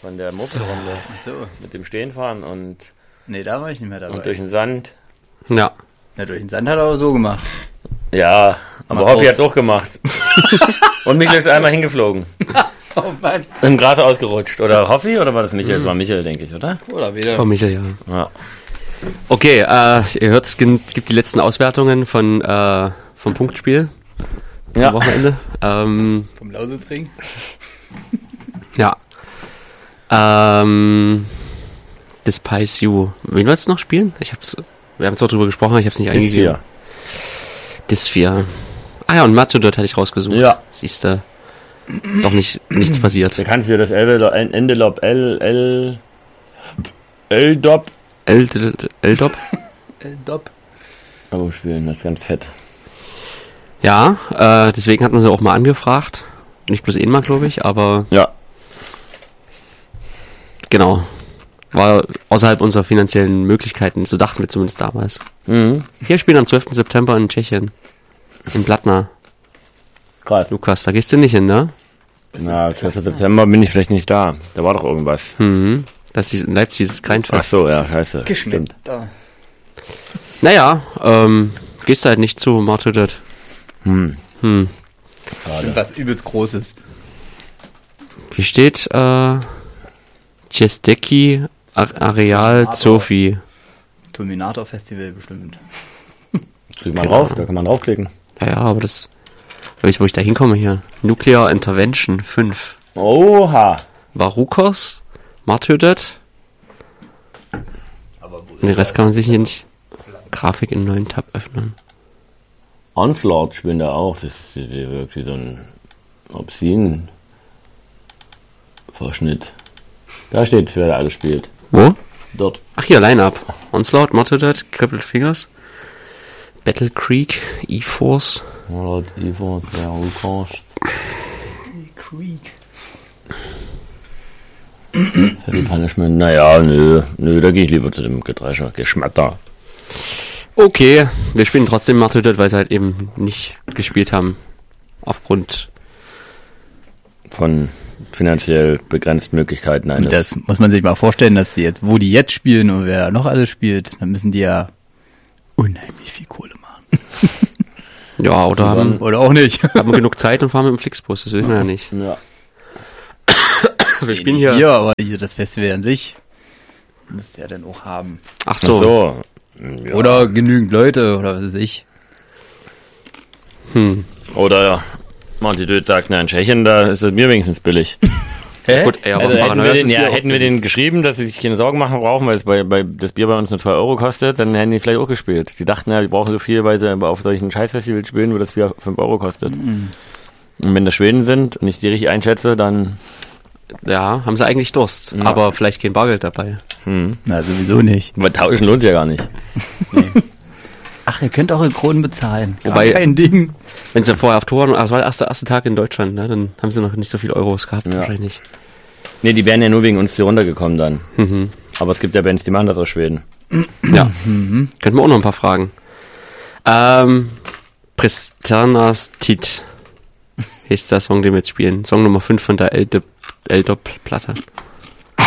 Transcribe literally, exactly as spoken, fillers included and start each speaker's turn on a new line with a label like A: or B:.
A: von der Mopedrunde.
B: So.
A: Mit dem Stehenfahren und,
B: Nee, da war ich nicht mehr dabei.
A: und durch den Sand.
C: Ja.
B: Ja, durch den Sand hat er aber so gemacht.
A: Ja, aber
B: Mach
A: Hoffi
B: aus.
A: hat's auch gemacht. Und Michael ist einmal hingeflogen.
B: Oh Mann.
A: Im Gras ausgerutscht. Oder Hoffi, oder war das Michael? Das war Michael, denke ich, oder?
B: Oder wieder.
C: Oh, Michael, ja.
A: Ja.
C: Okay, äh, ihr hört, es gibt gibt die letzten Auswertungen von, äh, vom Punktspiel
A: Ja.
C: am Wochenende. Ähm,
B: Vom Lausitzring.
C: ja. Ähm, Despise You. Wen wolltest du noch spielen? Ich hab's, wir haben zwar drüber gesprochen, ich hab's nicht eingegeben. Disphia. Ah ja, und Matador hatte ich rausgesucht.
A: Ja.
C: Siehste, doch nicht, nichts passiert.
A: Da kannst du dir das Endelope L, L, L-Dop
C: El- Eldop?
B: L-Dop.
A: Abo spielen, das ist ganz fett.
C: Ja, äh, deswegen hatten wir sie auch mal angefragt. Nicht bloß einmal, glaube ich, aber
A: Ja.
C: genau. War außerhalb unserer finanziellen Möglichkeiten, so dachten wir zumindest damals.
A: Mhm.
C: Wir spielen am zwölften September in Tschechien. In Blatna.
A: Krass.
C: Lukas, da gehst du nicht hin, ne?
A: Na, zwölften September bin ich vielleicht nicht da. Da war doch irgendwas.
C: Mhm. Das ist in Leipzig, dieses
A: Ach
C: Kreinfest.
A: so, ja, scheiße.
B: Geschmeckt.
A: Stimmt.
B: Da.
C: Naja, ähm, gehst du halt nicht zu Martyrdot.
A: Hm.
C: Hm.
B: Stimmt, was übelst Großes.
C: Hier steht, äh, Cesteki Ar- Areal Zofi.
B: Terminator Festival bestimmt.
A: Kriegt man
C: Genau.
A: drauf, da kann man draufklicken.
C: Ja, ja, aber das, weißt du, wo ich da hinkomme hier? Nuclear Intervention fünf.
A: Oha.
C: Varukos, Martyrdot.
B: Aber wo
C: Den Rest kann man sich hier nicht. Grafik in neuen Tab öffnen.
A: Onslaught spielen da auch. Das ist wirklich so ein Obscene-Verschnitt. Da steht, wer da alles spielt.
C: Wo?
A: Dort.
C: Ach hier, Line-Up. Onslaught, Martyrdot, Crippled Fingers, Battle Creek, E-Force.
A: Lord Evans, ja, Rukosch.
B: Creek.
A: Heavy Punishment. Naja, nö. Nö, da gehe ich lieber zu dem Gedrescher. Geschmatter.
C: Okay, wir spielen trotzdem Martyrdot, weil sie halt eben nicht gespielt haben. Aufgrund.
A: Von finanziell begrenzten Möglichkeiten eines.
B: Und das muss man sich mal vorstellen, dass sie jetzt, wo die jetzt spielen und wer da noch alles spielt, dann müssen die ja unheimlich viel Kohle machen.
C: Ja, oder haben,
B: Oder auch nicht.
C: haben genug Zeit und fahren mit dem Flixbus, das wissen wir ja nicht.
A: Ja.
C: Wir spielen
B: hier,
C: hier.
B: aber hier das Festival an sich müsste ja dann auch haben.
C: Ach
A: Ach
C: so.
A: so. Ja.
B: Oder genügend Leute oder was weiß ich.
C: Hm.
A: Oder Martin Död sagt, na, in Tschechien, da ist es mir wenigstens billig.
B: Hä?
C: Gut, ey, aber
A: Also, hätten,
C: Paranoia
A: wir
C: ist
A: den,
C: das
A: ja,
C: Bier auch
A: hätten wir
C: billig.
A: denen geschrieben, dass sie sich keine Sorgen machen brauchen, weil es bei, bei das Bier bei uns nur zwei Euro kostet, dann hätten die vielleicht auch gespielt. Sie dachten ja, die brauchen so viel, weil sie auf solchen Scheißfestivals spielen, wo das Bier fünf Euro kostet.
B: Mhm.
A: Und wenn das Schweden sind und ich die richtig einschätze, dann
C: Ja, haben sie eigentlich Durst,
A: Ja.
C: aber vielleicht kein Bargeld dabei.
A: hm.
B: Na, sowieso nicht.
A: Aber tauschen lohnt sich ja gar nicht.
B: Ach, ihr könnt auch in Kronen bezahlen. Gar
C: Wobei-
B: kein Ding.
C: Wenn sie vorher auf Tour waren, das war der erste, erste Tag in Deutschland, ne, dann haben sie noch nicht so viel Euros gehabt,
A: Ja.
C: wahrscheinlich.
A: Nee, die wären ja nur wegen uns hier runtergekommen dann.
C: Mhm.
A: Aber es gibt ja Bands, die machen das aus Schweden.
C: Ja, könnten wir auch noch ein paar fragen. Ähm, Pristernas Tit ist der Song, den wir jetzt spielen. Song Nummer fünf von der L-Dop-Platte.